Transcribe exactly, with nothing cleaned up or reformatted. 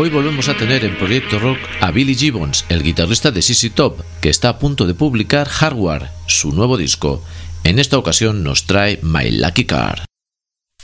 Hoy volvemos a tener en Proyecto Rock a Billy Gibbons, el guitarrista de Z Z Top, que está a punto de publicar Hardware, su nuevo disco. En esta ocasión nos trae My Lucky Car.